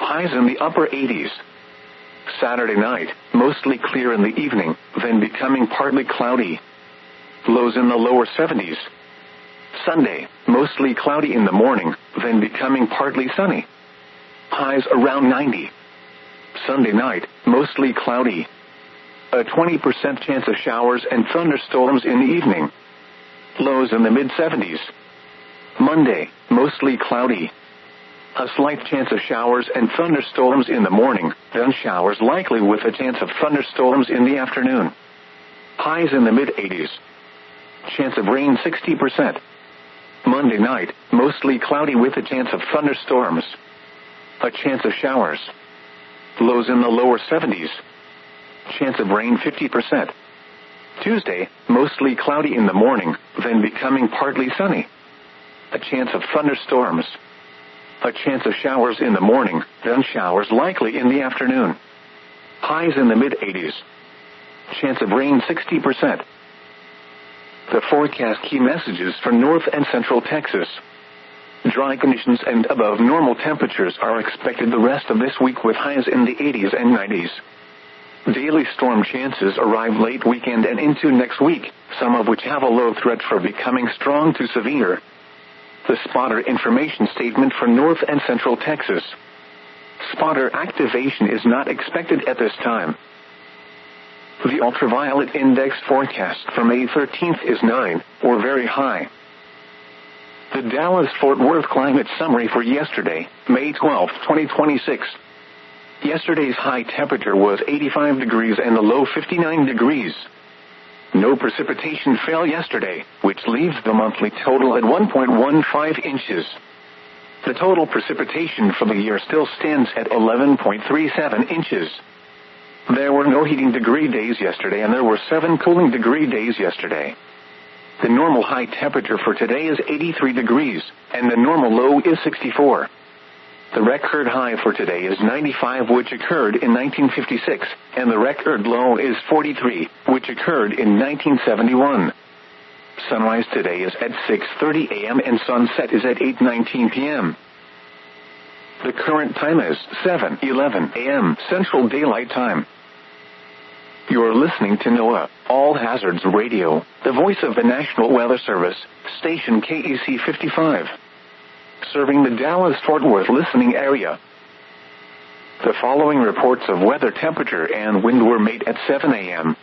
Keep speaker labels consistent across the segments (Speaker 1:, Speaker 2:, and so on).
Speaker 1: Highs in the upper 80s. Saturday night, mostly clear in the evening, then becoming partly cloudy. Lows in the lower 70s. Sunday, mostly cloudy in the morning, then becoming partly sunny. Highs around 90. Sunday night, mostly cloudy. A 20% chance of showers and thunderstorms in the evening. Lows in the mid-70s. Monday, mostly cloudy. A slight chance of showers and thunderstorms in the morning, then showers likely with a chance of thunderstorms in the afternoon. Highs in the mid-80s. Chance of rain 60%. Monday night, mostly cloudy with a chance of thunderstorms. A chance of showers. Lows in the lower 70s. Chance of rain 50%. Tuesday, mostly cloudy in the morning, then becoming partly sunny. A chance of thunderstorms. A chance of showers in the morning, then showers likely in the afternoon. Highs in the mid-80s. Chance of rain 60%. The forecast key messages for North and Central Texas. Dry conditions and above normal temperatures are expected the rest of this week with highs in the 80s and 90s. Daily storm chances arrive late weekend and into next week, some of which have a low threat for becoming strong to severe. The spotter information statement for North and Central Texas. Spotter activation is not expected at this time. The ultraviolet index forecast for May 13th is 9, or very high. The Dallas-Fort Worth climate summary for yesterday, May 12, 2026. Yesterday's high temperature was 85 degrees and the low 59 degrees. No precipitation fell yesterday, which leaves the monthly total at 1.15 inches. The total precipitation for the year still stands at 11.37 inches. There were no heating degree days yesterday and there were 7 cooling degree days yesterday. The normal high temperature for today is 83 degrees, and the normal low is 64. The record high for today is 95, which occurred in 1956, and the record low is 43, which occurred in 1971. Sunrise today is at 6:30 a.m. and sunset is at 8:19 p.m. The current time is 7:11 a.m. Central Daylight Time. You're listening to NOAA, All Hazards Radio, the voice of the National Weather Service, station KEC 55. Serving the Dallas-Fort Worth listening area. The following reports of weather, temperature, and wind were made at 7 a.m.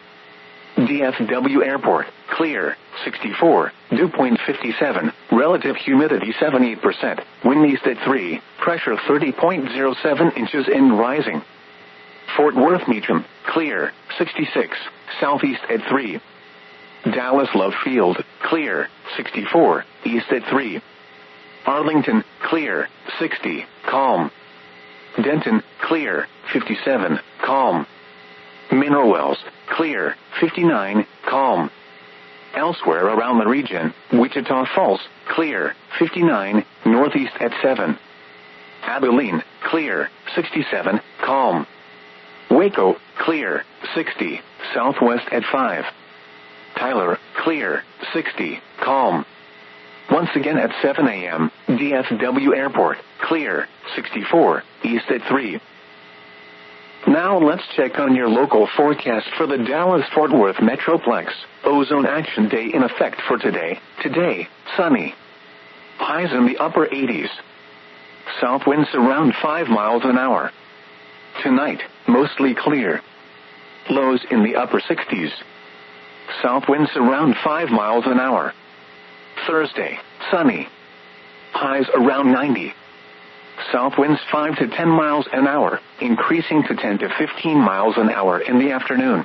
Speaker 1: DFW Airport, clear, 64, dew point 57, relative humidity 78%, wind east at 3, pressure 30.07 inches and rising. Fort Worth Meacham, clear, 66, southeast at 3. Dallas Love Field, clear, 64, east at 3. Arlington, clear, 60, calm. Denton, clear, 57, calm. Mineral Wells, clear, 59, calm. Elsewhere around the region, Wichita Falls, clear, 59, northeast at 7. Abilene, clear, 67, calm. Waco, clear, 60, southwest at 5. Tyler, clear, 60, calm. Once again at 7 a.m., DFW Airport, clear, 64, east at 3. Now let's check on your local forecast for the Dallas-Fort Worth Metroplex. Ozone Action Day in effect for today. Today, sunny. Highs in the upper 80s. South winds around 5 miles an hour. Tonight, mostly clear. Lows in the upper 60s. South winds around 5 miles an hour. Thursday, sunny. Highs around 90. South winds 5 to 10 miles an hour, increasing to 10 to 15 miles an hour in the afternoon.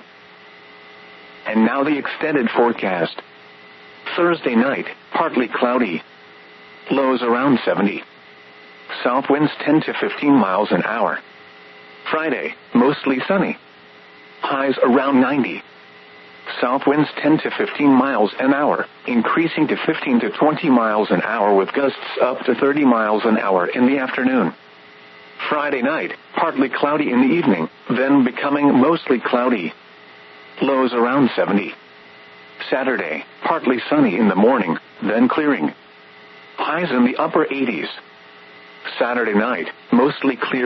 Speaker 1: And now the extended forecast. Thursday night, partly cloudy. Lows around 70. South winds 10 to 15 miles an hour. Friday, mostly sunny. Highs around 90. South winds 10 to 15 miles an hour, increasing to 15 to 20 miles an hour with gusts up to 30 miles an hour in the afternoon. Friday night, partly cloudy in the evening, then becoming mostly cloudy. Lows around 70. Saturday, partly sunny in the morning, then clearing. Highs in the upper 80s. Saturday night, mostly clear.